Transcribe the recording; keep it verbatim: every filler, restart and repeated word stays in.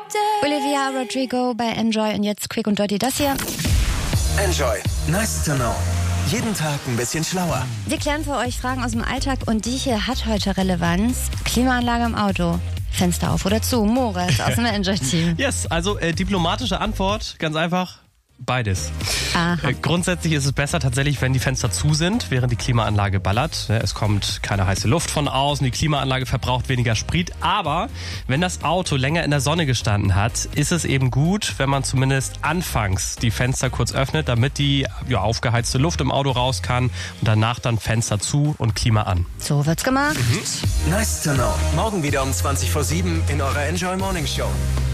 Olivia Rodrigo bei Enjoy und jetzt Quick und Dirty das hier. Enjoy. Nice to know. Jeden Tag ein bisschen schlauer. Wir klären für euch Fragen aus dem Alltag und die hier hat heute Relevanz. Klimaanlage im Auto. Fenster auf oder zu? Moritz aus dem Enjoy-Team. Yes, also äh, diplomatische Antwort, ganz einfach. Beides. Aha. Äh, grundsätzlich ist es besser tatsächlich, wenn die Fenster zu sind, während die Klimaanlage ballert. Es kommt keine heiße Luft von außen, die Klimaanlage verbraucht weniger Sprit. Aber wenn das Auto länger in der Sonne gestanden hat, ist es eben gut, wenn man zumindest anfangs die Fenster kurz öffnet, damit die ja, aufgeheizte Luft im Auto raus kann und danach dann Fenster zu und Klima an. So wird's gemacht. Mhm. Nice to know. Morgen wieder um zwanzig vor sieben in eurer Enjoy Morning Show.